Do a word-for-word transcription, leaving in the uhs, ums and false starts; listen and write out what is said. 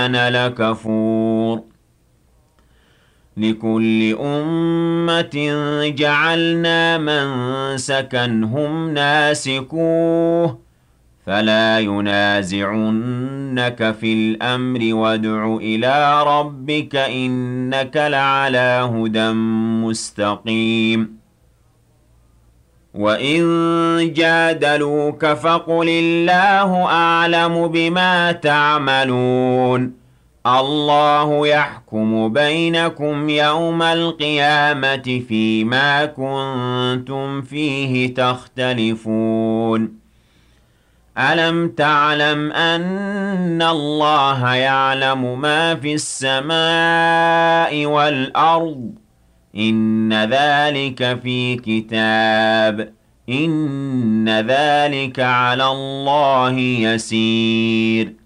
لكفور لكل أمة جعلنا منسكا هم ناسكوه فلا ينازعنك في الأمر وادع إلى ربك إنك لعلى هدى مستقيم وإن جادلوك فقل الله أعلم بما تعملون الله يحكم بينكم يوم القيامة فيما كنتم فيه تختلفون ألم تعلم أن الله يعلم ما في السماء والأرض إن ذلك في كتاب إن ذلك على الله يسير